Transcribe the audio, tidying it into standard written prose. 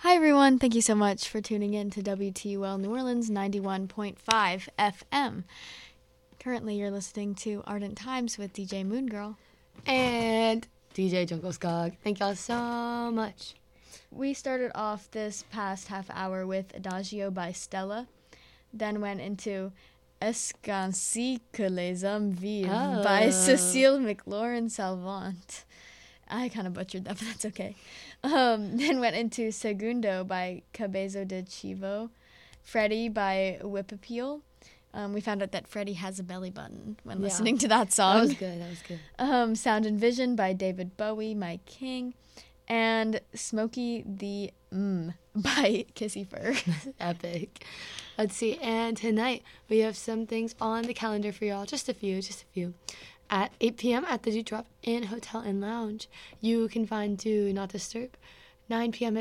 Hi, everyone. Thank you so much for tuning in to WTUL New Orleans 91.5 FM. Currently, you're listening to Ardent Times with DJ Moongirl. And DJ Jungle Skog. Thank y'all so much. We started off this past half hour with Adagio by Stella, then went into Est qu'ainsi que les hommes vivent by Cecile McLaurin-Salvant. I kind of butchered that, but that's okay. Then went into Segundo by Cabeza de Chivo, Freddie by Whip Appeal. We found out that Freddie has a belly button when listening to that song. That was good. Sound and Vision by David Bowie, My King, and Smokey the by Kissy Fur. Epic. Let's see. And tonight we have some things on the calendar for y'all. Just a few. At 8 p.m. at the Dewdrop Inn Hotel and Lounge, you can find Do Not Disturb. 9 p.m.